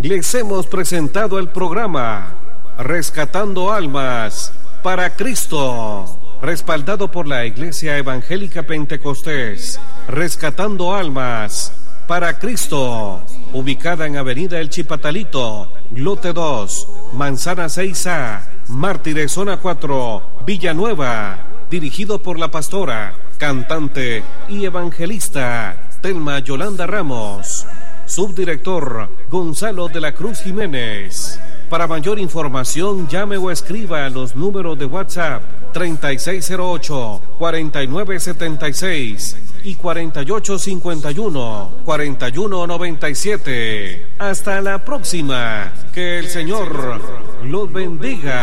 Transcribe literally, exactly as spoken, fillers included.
les hemos presentado el programa Rescatando Almas para Cristo, respaldado por la Iglesia Evangélica Pentecostés. Rescatando Almas para Cristo, ubicada en Avenida El Chipatalito, Lote dos, Manzana seis A, Mártires, Zona cuatro, Villanueva. Dirigido por la pastora, cantante y evangelista Telma Yolanda Ramos. Subdirector Gonzalo de la Cruz Jiménez. Para mayor información, llame o escriba a los números de WhatsApp treinta y seis cero ocho, cuarenta y nueve setenta y seis y cuarenta y ocho cincuenta y uno, cuarenta y uno noventa y siete. Hasta la próxima. Que el Señor los bendiga.